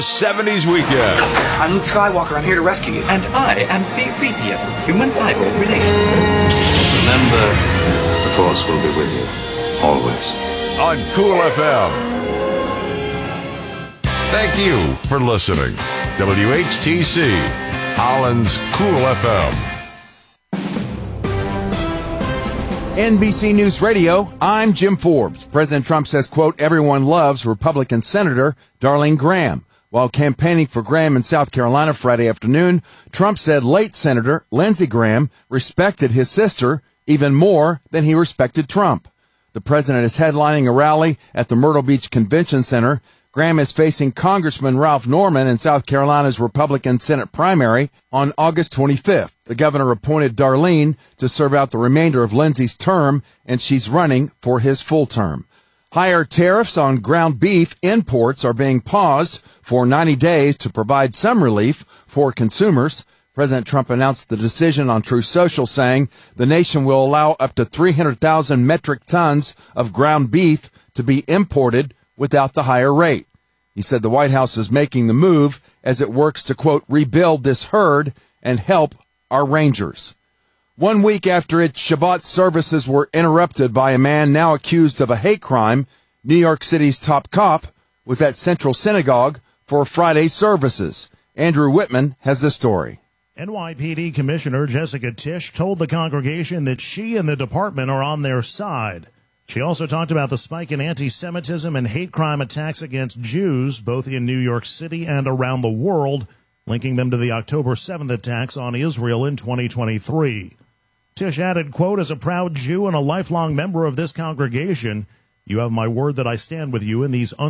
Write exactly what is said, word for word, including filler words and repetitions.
seventies weekend. I'm Luke Skywalker. I'm here to rescue you. And I am C three P O, human cyborg relation. Remember, the Force will be with you, always. On Cool F M. Thank you for listening. W H T C, Holland's Cool F M. N B C News Radio, I'm Jim Forbes. President Trump says, quote, everyone loves Republican Senator Darlene Graham. While campaigning for Graham in South Carolina Friday afternoon, Trump said late Senator Lindsey Graham respected his sister even more than he respected Trump. The president is headlining a rally at the Myrtle Beach Convention Center. Graham is facing Congressman Ralph Norman in South Carolina's Republican Senate primary on August twenty-fifth. The governor appointed Darlene to serve out the remainder of Lindsey's term, and she's running for his full term. Higher tariffs on ground beef imports are being paused for ninety days to provide some relief for consumers. President Trump announced the decision on Truth Social, saying the nation will allow up to three hundred thousand metric tons of ground beef to be imported without the higher rate. He said the White House is making the move as it works to, quote, rebuild this herd and help our rangers. One week after its Shabbat services were interrupted by a man now accused of a hate crime, New York City's top cop was at Central Synagogue for Friday services. Andrew Whitman has the story. N Y P D Commissioner Jessica Tisch told the congregation that she and the department are on their side. She also talked about the spike in anti-Semitism and hate crime attacks against Jews, both in New York City and around the world, linking them to the October seventh attacks on Israel in twenty twenty-three. Tisch added, quote, as a proud Jew and a lifelong member of this congregation, you have my word that I stand with you in these